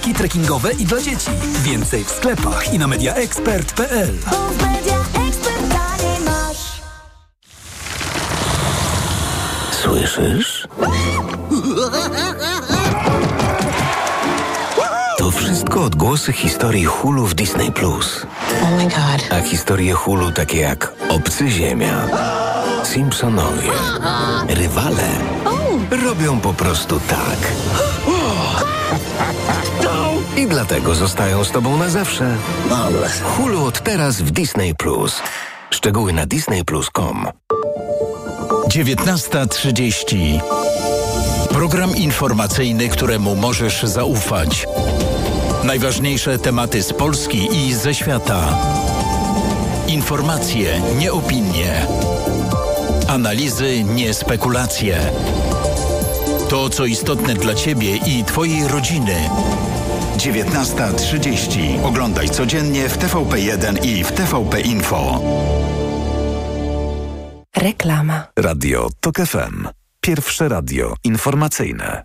Zabawki trekkingowe i dla dzieci. Więcej w sklepach i na mediaexpert.pl. Słyszysz? To wszystko odgłosy historii Hulu w Disney+. Oh my god. A historie Hulu takie jak Obcy Ziemia, Simpsonowie, Rywale robią po prostu tak. I dlatego zostają z tobą na zawsze. Hulu od teraz w Disney+. Szczegóły na disneyplus.com. 19:30. Program informacyjny, któremu możesz zaufać. Najważniejsze tematy z Polski i ze świata. Informacje, nie opinie. Analizy, nie spekulacje. To, co istotne dla Ciebie i Twojej rodziny. 19:30. Oglądaj codziennie w TVP1 i w TVP Info. Reklama. Radio TOK FM. Pierwsze radio informacyjne.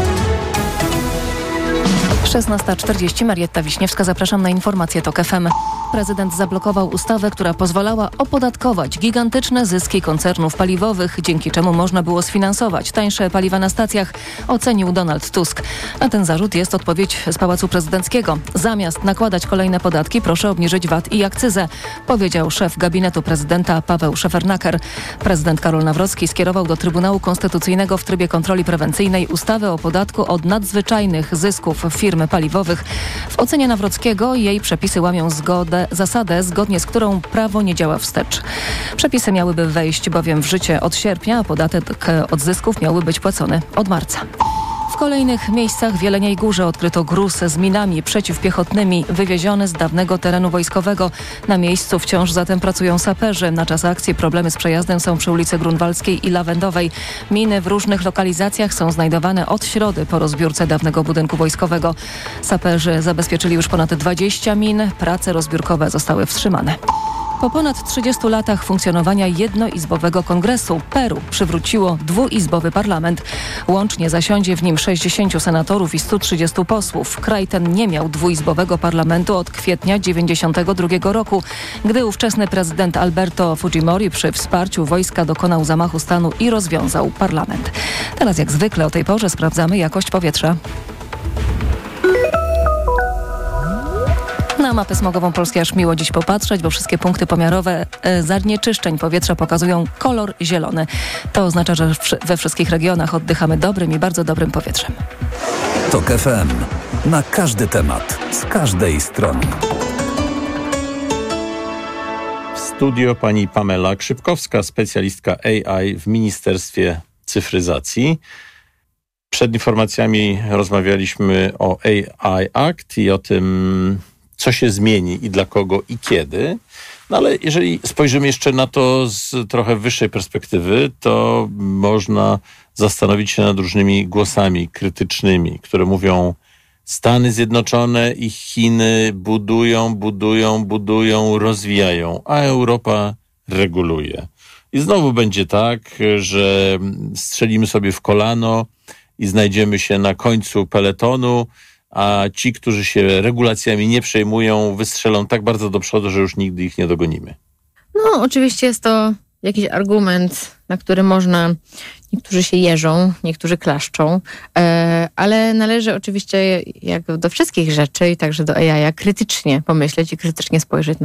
16:40. Marietta Wiśniewska, zapraszam na informacje TOK FM. Prezydent zablokował ustawę, która pozwalała opodatkować gigantyczne zyski koncernów paliwowych, dzięki czemu można było sfinansować tańsze paliwa na stacjach, ocenił Donald Tusk. Na ten zarzut jest odpowiedź z Pałacu Prezydenckiego. Zamiast nakładać kolejne podatki, proszę obniżyć VAT i akcyzę, powiedział szef gabinetu prezydenta Paweł Szefernaker. Prezydent Karol Nawrocki skierował do Trybunału Konstytucyjnego w trybie kontroli prewencyjnej ustawę o podatku od nadzwyczajnych zysków firm paliwowych. W ocenie Nawrockiego jej przepisy łamią zasadę, zgodnie z którą prawo nie działa wstecz. Przepisy miałyby wejść bowiem w życie od sierpnia, a podatek od zysków miałby być płacony od marca. W kolejnych miejscach w Jeleniej Górze odkryto gruz z minami przeciwpiechotnymi wywieziony z dawnego terenu wojskowego. Na miejscu wciąż zatem pracują saperzy. Na czas akcji problemy z przejazdem są przy ulicy Grunwaldzkiej i Lawendowej. Miny w różnych lokalizacjach są znajdowane od środy po rozbiórce dawnego budynku wojskowego. Saperzy zabezpieczyli już ponad 20 min. Prace rozbiórkowe zostały wstrzymane. Po ponad 30 latach funkcjonowania jednoizbowego kongresu Peru przywróciło dwuizbowy parlament. Łącznie zasiądzie w nim 60 senatorów i 130 posłów. Kraj ten nie miał dwuizbowego parlamentu od kwietnia 1992 roku, gdy ówczesny prezydent Alberto Fujimori przy wsparciu wojska dokonał zamachu stanu i rozwiązał parlament. Teraz jak zwykle o tej porze sprawdzamy jakość powietrza. Na mapę smogową Polski aż miło dziś popatrzeć, bo wszystkie punkty pomiarowe zanieczyszczeń powietrza pokazują kolor zielony. To oznacza, że we wszystkich regionach oddychamy dobrym i bardzo dobrym powietrzem. TOK FM. Na każdy temat, z każdej strony. W studio pani Pamela Krzypkowska, specjalistka AI w Ministerstwie Cyfryzacji. Przed informacjami rozmawialiśmy o AI Act i o tym, co się zmieni i dla kogo i kiedy. No ale jeżeli spojrzymy jeszcze na to z trochę wyższej perspektywy, to można zastanowić się nad różnymi głosami krytycznymi, które mówią: Stany Zjednoczone i Chiny budują, rozwijają, a Europa reguluje. I znowu będzie tak, że strzelimy sobie w kolano i znajdziemy się na końcu peletonu, a ci, którzy się regulacjami nie przejmują, wystrzelą tak bardzo do przodu, że już nigdy ich nie dogonimy. No, oczywiście jest to jakiś argument, na który można, niektórzy się jeżą, niektórzy klaszczą, ale należy oczywiście, jak do wszystkich rzeczy i także do AI, krytycznie pomyśleć i krytycznie spojrzeć